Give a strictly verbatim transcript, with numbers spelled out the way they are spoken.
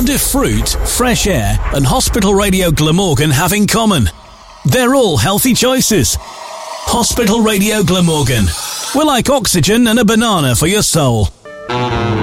wonder fruit, fresh air and Hospital Radio Glamorgan have in common? They're all healthy choices. Hospital Radio Glamorgan. We're like oxygen and a banana for your soul.